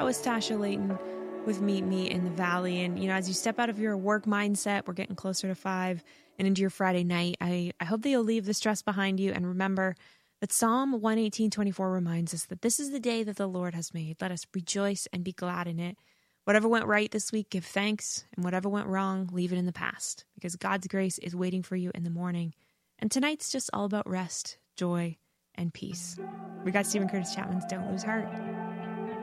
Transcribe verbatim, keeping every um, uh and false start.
was Tasha Layton with Meet Me in the Valley. And, you know, as you step out of your work mindset, we're getting closer to five and into your Friday night. I, I hope that you'll leave the stress behind you and remember that Psalm one eighteen twenty-four reminds us that this is the day that the Lord has made. Let us rejoice and be glad in it. Whatever went right this week, give thanks. And whatever went wrong, leave it in the past. Because God's grace is waiting for you in the morning. And tonight's just all about rest, joy, and peace. We got Stephen Curtis Chapman's Don't Lose Heart.